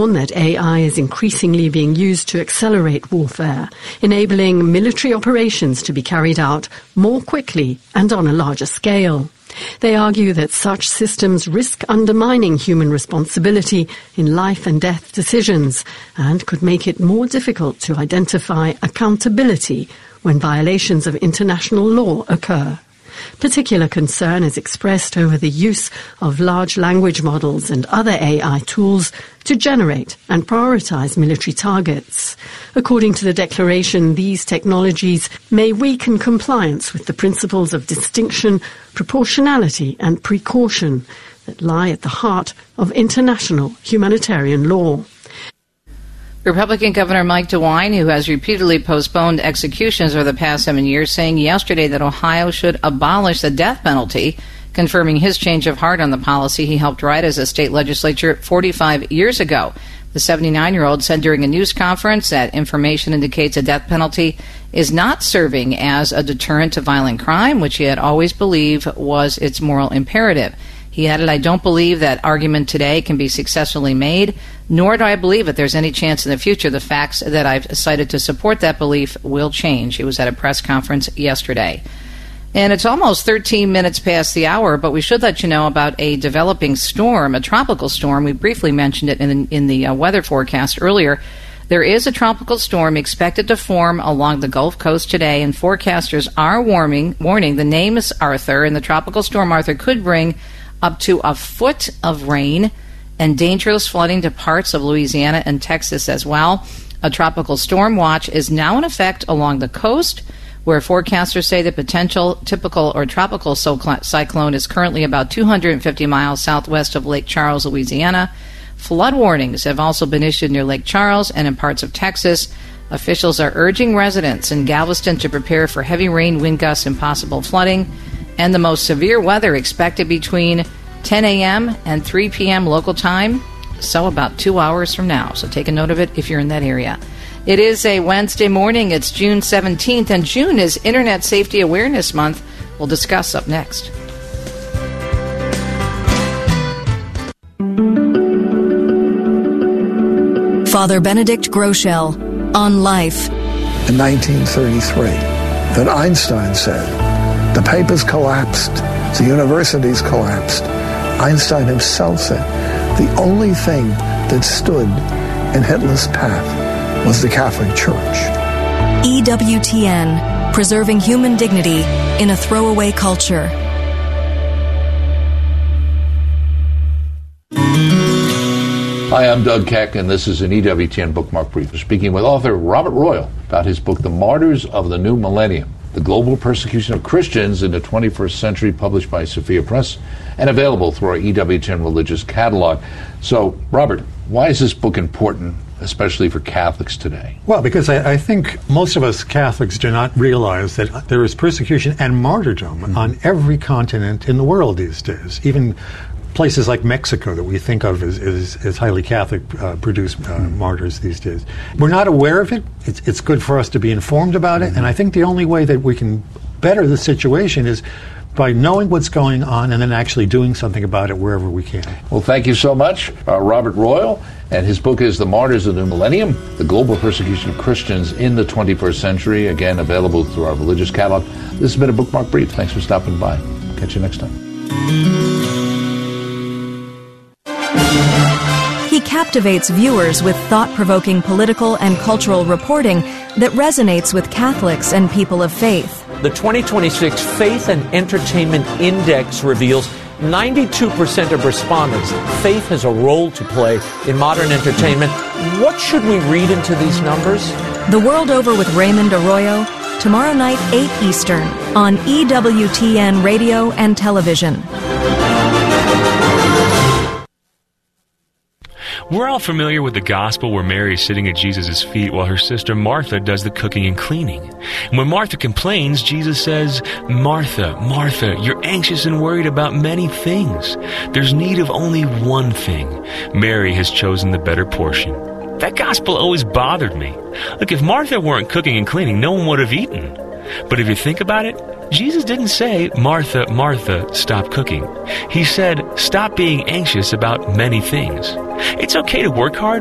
warn that AI is increasingly being used to accelerate warfare, enabling military operations to be carried out more quickly and on a larger scale. They argue that such systems risk undermining human responsibility in life and death decisions and could make it more difficult to identify accountability when violations of international law occur. Particular concern is expressed over the use of large language models and other AI tools to generate and prioritize military targets. According to the declaration, these technologies may weaken compliance with the principles of distinction, proportionality, and precaution that lie at the heart of international humanitarian law. Republican Governor Mike DeWine, who has repeatedly postponed executions over the past 7 years, saying yesterday that Ohio should abolish the death penalty, confirming his change of heart on the policy he helped write as a state legislature 45 years ago. The 79-year-old said during a news conference that information indicates a death penalty is not serving as a deterrent to violent crime, which he had always believed was its moral imperative. He added, "I don't believe that argument today can be successfully made, nor do I believe that there's any chance in the future the facts that I've cited to support that belief will change." He was at a press conference yesterday. And it's almost 13 minutes past the hour, but we should let you know about a developing storm, a tropical storm. We briefly mentioned it in the weather forecast earlier. There is a tropical storm expected to form along the Gulf Coast today, and forecasters are warning the name is Arthur, and the tropical storm Arthur could bring up to a foot of rain and dangerous flooding to parts of Louisiana and Texas as well. A tropical storm watch is now in effect along the coast, where forecasters say the potential typical or tropical cyclone is currently about 250 miles southwest of Lake Charles, Louisiana. Flood warnings have also been issued near Lake Charles and in parts of Texas. Officials are urging residents in Galveston to prepare for heavy rain, wind gusts, and possible flooding. And the most severe weather expected between 10 a.m. and 3 p.m. local time, so about 2 hours from now. So take a note of it if you're in that area. It is a Wednesday morning. It's June 17th, and June is Internet Safety Awareness Month. We'll discuss up next. Father Benedict Groeschel on life. In 1933, that Einstein said, the papers collapsed, the universities collapsed. Einstein himself said, the only thing that stood in Hitler's path was the Catholic Church. EWTN, preserving human dignity in a throwaway culture. Hi, I'm Doug Keck, and this is an EWTN Bookmark Brief. We're speaking with author Robert Royal about his book, The Martyrs of the New Millennium, The Global Persecution of Christians in the 21st Century, published by Sophia Press, and available through our EWTN Religious Catalog. So, Robert, why is this book important, especially for Catholics today? Well, because I think most of us Catholics do not realize that there is persecution and martyrdom on every continent in the world these days. Even places like Mexico that we think of as highly Catholic produce martyrs these days. We're not aware of it. It's good for us to be informed about it, and I think the only way that we can better the situation is by knowing what's going on and then actually doing something about it wherever we can. Well, thank you so much, Robert Royal, and his book is The Martyrs of the New Millennium, The Global Persecution of Christians in the 21st Century, again, available through our Religious Catalog. This has been a Bookmark Brief. Thanks for stopping by. Catch you next time. He captivates viewers with thought-provoking political and cultural reporting that resonates with Catholics and people of faith. The 2026 Faith and Entertainment Index reveals 92% of respondents faith has a role to play in modern entertainment. What should we read into these numbers? The World Over with Raymond Arroyo, tomorrow night, 8 Eastern, on EWTN Radio and Television. We're all familiar with the gospel where Mary is sitting at Jesus' feet while her sister Martha does the cooking and cleaning. And when Martha complains, Jesus says, "Martha, Martha, you're anxious and worried about many things. There's need of only one thing. Mary has chosen the better portion." That gospel always bothered me. Look, if Martha weren't cooking and cleaning, no one would have eaten. But if you think about it, Jesus didn't say, "Martha, Martha, stop cooking." He said, "Stop being anxious about many things." It's okay to work hard,